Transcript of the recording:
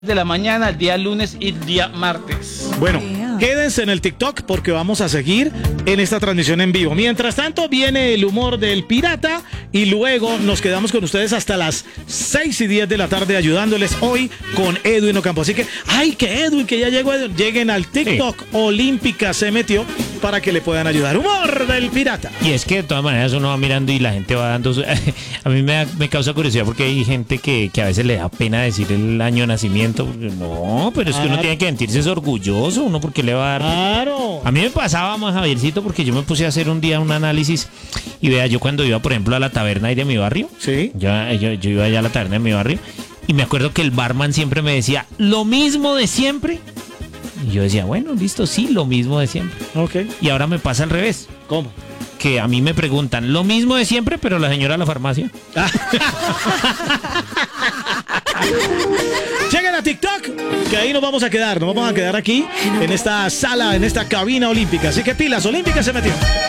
de la mañana, el día lunes y el día martes. Bueno, quédense en el TikTok porque vamos a seguir en esta transmisión en vivo. Mientras tanto, viene el humor del pirata y luego nos quedamos con ustedes hasta las 6:10 de la tarde ayudándoles hoy con Edwin Ocampo. Así que, ¡ay, que Edwin, que ya llegó Edwin! Lleguen al TikTok, sí. Olímpica se metió para que le puedan ayudar. Humor del pirata. Y es que de todas maneras uno va mirando y la gente va dando... A mí me causa curiosidad porque hay gente que a veces le da pena decir el año de nacimiento. No, pero es que uno tiene que sentirse orgulloso, uno porque le va a dar... Claro. A mí me pasaba más, Javiercito, porque yo me puse a hacer un día un análisis y vea, yo cuando iba, por ejemplo, a la taberna ahí de mi barrio, sí. yo iba allá a la taberna de mi barrio y me acuerdo que el barman siempre me decía, ¿lo mismo de siempre? Y yo decía, bueno, listo, sí, lo mismo de siempre. Ok. Y ahora me pasa al revés. ¿Cómo? Que a mí me preguntan, lo mismo de siempre, pero la señora de la farmacia. Lleguen a TikTok, que ahí nos vamos a quedar aquí en esta sala, en esta cabina olímpica. Así que pilas, Olímpica se metió.